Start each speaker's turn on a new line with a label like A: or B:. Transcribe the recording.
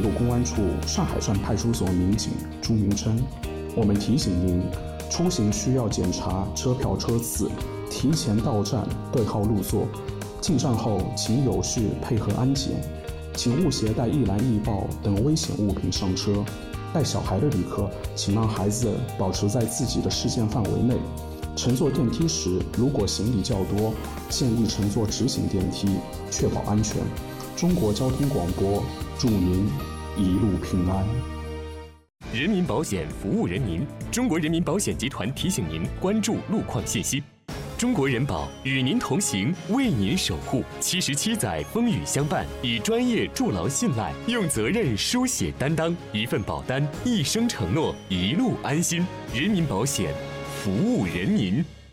A: 路公安处上海站派出所民警朱明琛，我们提醒您，出行需要检查车票车次，提前到站对号入座，进站后请有序配合安检，请勿携带易燃易爆等危险物品上车。带小孩的旅客，请让孩子保持在自己的视线范围内。乘坐电梯时，如果行李较多，建议乘坐直行电梯，确保安全。中国交通广播，祝您一路平安。
B: 人民保险服务人民，中国人民保险集团提醒您关注路况信息。中国人保与您同行，为您守护。77载风雨相伴，以专业筑牢信赖，用责任书写担当。一份保单，一生承诺，一路安心。人民保险，服务人民。